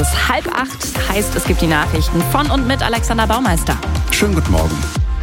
Es ist 7:30, heißt, es gibt die Nachrichten von und mit Alexander Baumeister. Schönen guten Morgen.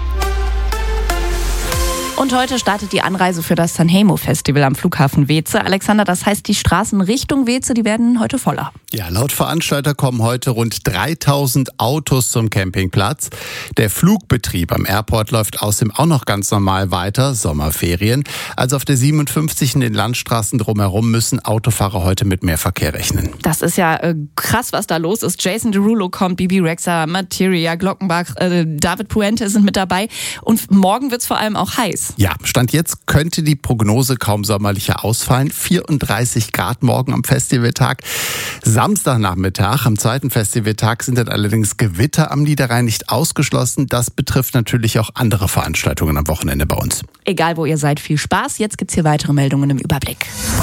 Und heute startet die Anreise für das Sanremo-Festival am Flughafen Weeze. Alexander, das heißt, die Straßen Richtung Weeze, die werden heute voller. Ja, laut Veranstalter kommen heute rund 3000 Autos zum Campingplatz. Der Flugbetrieb am Airport läuft außerdem auch noch ganz normal weiter, Sommerferien. Also auf der 57 in den Landstraßen drumherum müssen Autofahrer heute mit mehr Verkehr rechnen. Das ist ja krass, was da los ist. Jason Derulo kommt, Bibi Rexha, Materia, Glockenbach, David Puente sind mit dabei. Und morgen wird's vor allem auch heiß. Ja, Stand jetzt könnte die Prognose kaum sommerlicher ausfallen. 34 Grad morgen am Festivaltag. Samstagnachmittag, am zweiten Festivaltag, sind dann allerdings Gewitter am Niederrhein nicht ausgeschlossen. Das betrifft natürlich auch andere Veranstaltungen am Wochenende bei uns. Egal, wo ihr seid, viel Spaß. Jetzt gibt's hier weitere Meldungen im Überblick.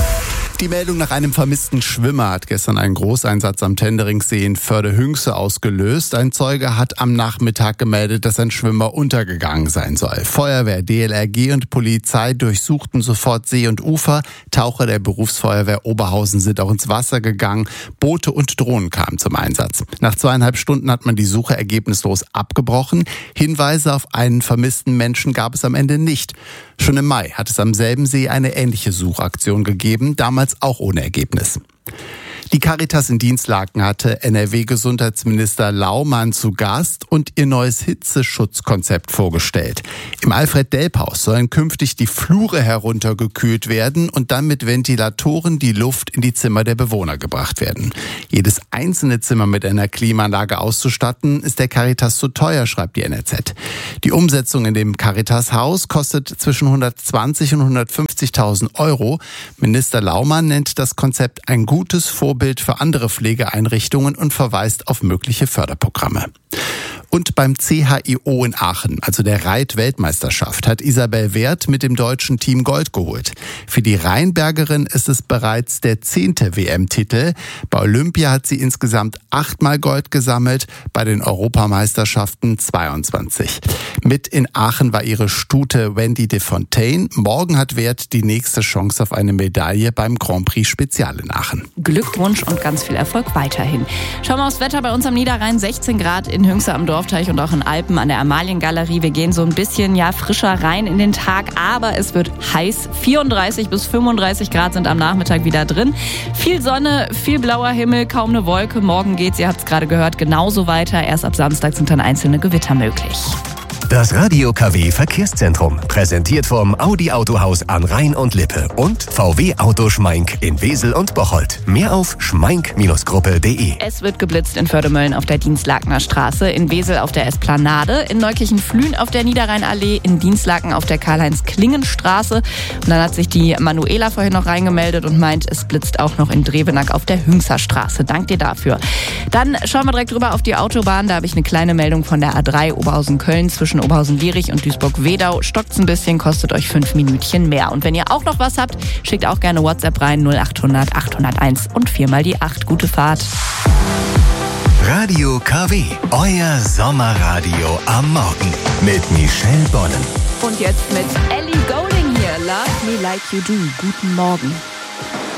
Die Meldung nach einem vermissten Schwimmer hat gestern einen Großeinsatz am Tenderingsee in Förde-Hünxe ausgelöst. Ein Zeuge hat am Nachmittag gemeldet, dass ein Schwimmer untergegangen sein soll. Feuerwehr, DLRG und Polizei durchsuchten sofort See und Ufer. Taucher der Berufsfeuerwehr Oberhausen sind auch ins Wasser gegangen. Boote und Drohnen kamen zum Einsatz. Nach 2,5 Stunden hat man die Suche ergebnislos abgebrochen. Hinweise auf einen vermissten Menschen gab es am Ende nicht. Schon im Mai hat es am selben See eine ähnliche Suchaktion gegeben, damals auch ohne Ergebnis. Die Caritas in Dinslaken hatte NRW-Gesundheitsminister Laumann zu Gast und ihr neues Hitzeschutzkonzept vorgestellt. Im Alfred-Delp-Haus sollen künftig die Flure heruntergekühlt werden und dann mit Ventilatoren die Luft in die Zimmer der Bewohner gebracht werden. Jedes einzelne Zimmer mit einer Klimaanlage auszustatten, ist der Caritas zu teuer, schreibt die NRZ. Die Umsetzung in dem Caritas-Haus kostet zwischen 120.000 und 150.000 Euro. Minister Laumann nennt das Konzept ein gutes Vorbild für andere Pflegeeinrichtungen und verweist auf mögliche Förderprogramme. Und beim CHIO in Aachen, also der Reit-Weltmeisterschaft, hat Isabel Werth mit dem deutschen Team Gold geholt. Für die Rheinbergerin ist es bereits der 10. WM-Titel. Bei Olympia hat sie insgesamt 8-mal Gold gesammelt, bei den Europameisterschaften 22. Mit in Aachen war ihre Stute Wendy de Fontaine. Morgen hat Werth die nächste Chance auf eine Medaille beim Grand Prix Spezial in Aachen. Glückwunsch und ganz viel Erfolg weiterhin. Schauen wir aufs Wetter bei uns am Niederrhein. 16 Grad in Hünxe am Dorfteich und auch in Alpen an der Amaliengalerie. Wir gehen so ein bisschen frischer rein in den Tag, aber es wird heiß. 34 bis 35 Grad sind am Nachmittag wieder drin. Viel Sonne, viel blauer Himmel, kaum eine Wolke. Morgen geht's, ihr habt es gerade gehört, genauso weiter. Erst ab Samstag sind dann einzelne Gewitter möglich. Das Radio KW Verkehrszentrum, präsentiert vom Audi Autohaus an Rhein und Lippe und VW Auto Schmeink in Wesel und Bocholt. Mehr auf schmeink-gruppe.de. Es wird geblitzt in Förde-Mölln auf der Dinslakener Straße, in Wesel auf der Esplanade, in Neukirchen-Flühen auf der Niederrheinallee, in Dinslaken auf der Karl-Heinz-Klingen-Straße. Und dann hat sich die Manuela vorhin noch reingemeldet und meint, es blitzt auch noch in Drevenack auf der Hünxer Straße. Dank dir dafür. Dann schauen wir direkt rüber auf die Autobahn. Da habe ich eine kleine Meldung von der A3 Oberhausen-Köln zwischen Oberhausen-Lierich und Duisburg-Wedau. Stockt's ein bisschen, kostet euch 5 Minütchen mehr. Und wenn ihr auch noch was habt, schickt auch gerne WhatsApp rein 0800 801 und 4 die 8. Gute Fahrt. Radio KW, euer Sommerradio am Morgen mit Michelle Bonnen. Und jetzt mit Ellie Goulding hier. Love Me Like You Do. Guten Morgen.